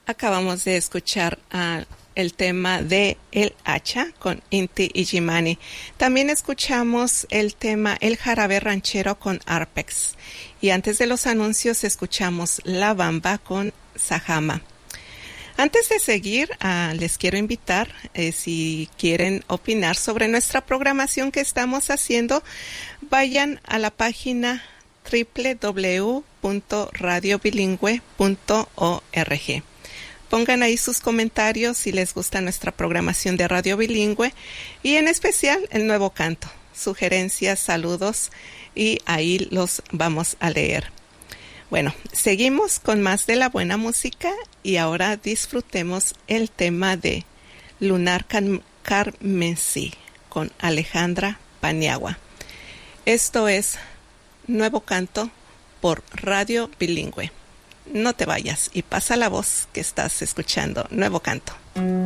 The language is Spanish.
Acabamos de escuchar el tema de El Hacha con Inti Illimani. También escuchamos el tema El Jarabe Ranchero con Arpex. Y antes de los anuncios escuchamos La Bamba con Sajama. Antes de seguir, les quiero invitar, si quieren opinar sobre nuestra programación que estamos haciendo, vayan a la página www.radiobilingüe.org. Pongan ahí sus comentarios si les gusta nuestra programación de Radio Bilingüe y en especial el nuevo canto, sugerencias, saludos y ahí los vamos a leer. Bueno, seguimos con más de la buena música y ahora disfrutemos el tema de Lunar Carmesí con Alejandra Paniagua. Esto es Nuevo Canto por Radio Bilingüe. No te vayas y pasa la voz que estás escuchando. Nuevo Canto.